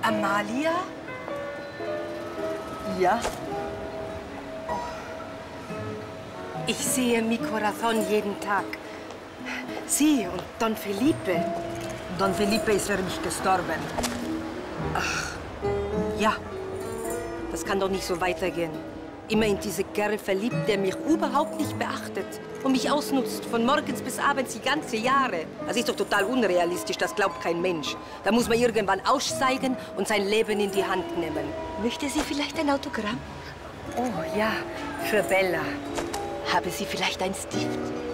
Amalia? Ja. Ich sehe mi Corazon jeden Tag. Sie und Don Felipe. Don Felipe ist für mich gestorben. Ach, ja. Das kann doch nicht so weitergehen. Immer in diese Kerl verliebt, der mich überhaupt nicht beachtet und mich ausnutzt, von morgens bis abends die ganze Jahre. Das ist doch total unrealistisch, das glaubt kein Mensch. Da muss man irgendwann aussteigen und sein Leben in die Hand nehmen. Möchte sie vielleicht ein Autogramm? Oh ja, für Bella. Habe sie vielleicht einen Stift?